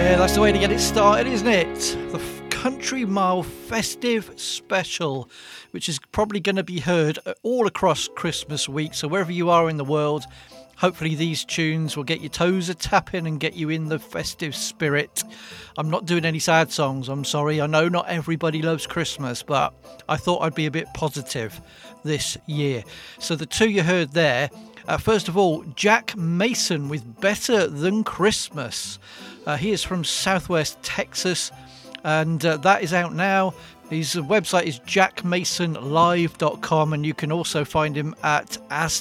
Yeah, that's the way to get it started, isn't it? The Country Mile Festive Special, which is probably going to be heard all across Christmas week. So wherever you are in the world, hopefully these tunes will get your toes a-tapping and get you in the festive spirit. I'm not doing any sad songs, I'm sorry. I know not everybody loves Christmas, but I thought I'd be a bit positive this year. So the two you heard there, first of all, Jack Mason with Better Than Christmas. He is from Southwest Texas, and that is out now. His website is jackmasonlive.com, and you can also find him at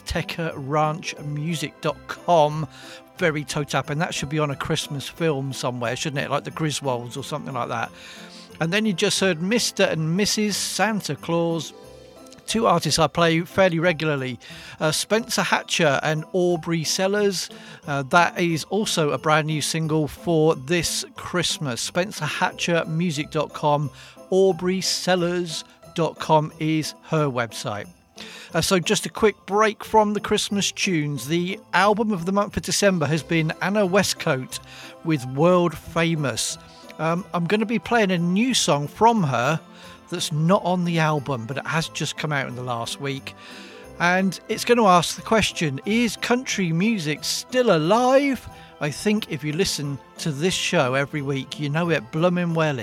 aztecaranchmusic.com. Very toe-tap, and that should be on a Christmas film somewhere, shouldn't it? Like the Griswolds or something like that. And then you just heard Mr. and Mrs. Santa Claus, two artists I play fairly regularly, Spencer Hatcher and Aubrey Sellers. That is also a brand new single for this Christmas. SpencerHatcherMusic.com, AubreySellers.com is her website. So just a quick break from the Christmas tunes. The album of the month for December has been Anna Westcoat with World Famous. I'm going to be playing a new song from her that's not on the album, but it has just come out in the last week. And it's going to ask the question, is country music still alive? I think if you listen to this show every week, you know it blooming well is.